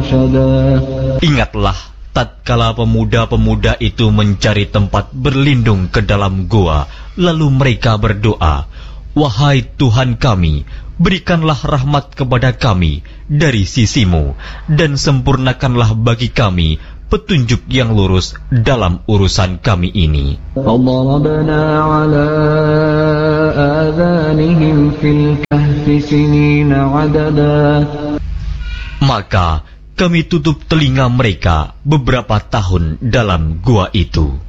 رشدا. Ingatlah tatkala pemuda-pemuda itu mencari tempat berlindung ke dalam gua, lalu mereka berdoa, "Wahai Tuhan kami, berikanlah rahmat kepada kami dari sisimu, dan sempurnakanlah bagi kami petunjuk yang lurus dalam urusan kami ini." فضربنا على آذانهم في الكهف سنين عددا. Maka kami tutup telinga mereka beberapa tahun dalam gua itu.